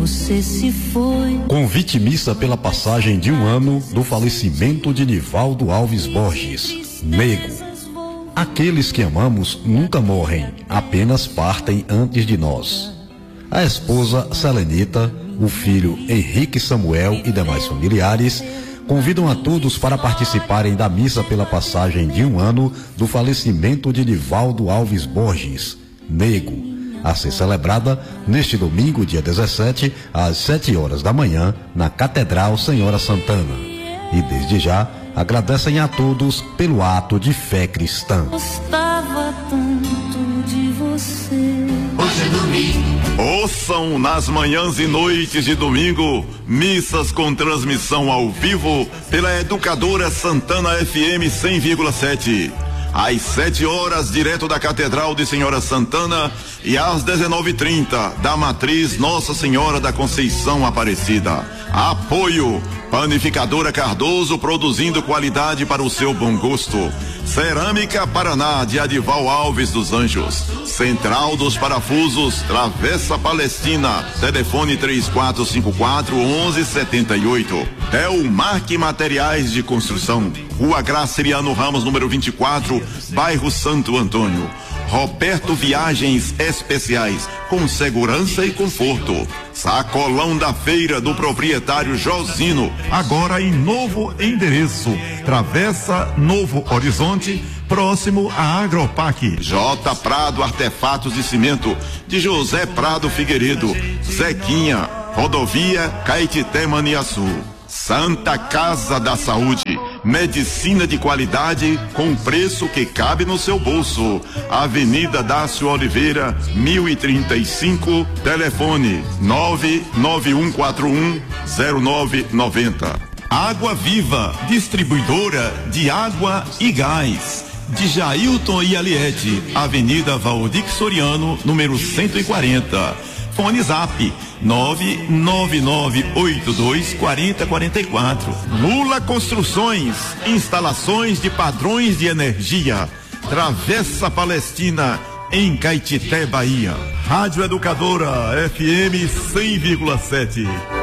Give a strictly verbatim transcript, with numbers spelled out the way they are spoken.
você se foi. Convite missa pela passagem de um ano do falecimento de Nivaldo Alves Borges, Nego. Aqueles que amamos nunca morrem, apenas partem antes de nós. A esposa Selenita, o filho Henrique Samuel e demais familiares convidam a todos para participarem da missa pela passagem de um ano do falecimento de Nivaldo Alves Borges, Nego, a ser celebrada neste domingo, dia dezessete, às sete horas da manhã, na Catedral Senhora Santana. E desde já, agradecem a todos pelo ato de fé cristã. Gostava tanto de você. Hoje é domingo. Ouçam nas manhãs e noites de domingo, missas com transmissão ao vivo pela Educadora Santana F M cem vírgula sete. Às sete horas, direto da Catedral de Senhora Santana, e às dezenove e trinta, da Matriz Nossa Senhora da Conceição Aparecida. Apoio: Panificadora Cardoso, produzindo qualidade para o seu bom gosto. Cerâmica Paraná, de Adival Alves dos Anjos. Central dos Parafusos, Travessa Palestina. Telefone três quatro cinco quatro, um um sete oito. Delmarque Materiais de Construção. Rua Graciliano Ramos, número vinte e quatro, bairro Santo Antônio. Roberto Viagens Especiais, com segurança e conforto. Sacolão da Feira, do proprietário Josino, agora em novo endereço. Travessa Novo Horizonte, próximo à Agropac. J Prado Artefatos de Cimento, de José Prado Figueiredo. Zequinha, rodovia Caetité Maniaçu. Santa Casa da Saúde, medicina de qualidade com preço que cabe no seu bolso. Avenida Dácio Oliveira, mil e trinta e cinco, telefone nove nove um quatro um zero nove nove zero. Água Viva, distribuidora de água e gás. De Jailton e Aliete, Avenida Valdir Soriano, número cento e quarenta. Fone Zap nove nove nove oito dois quatro zero quatro quatro. Lula Construções, instalações de padrões de energia. Travessa Palestina, em Caetité, Bahia. Rádio Educadora F M cem vírgula sete.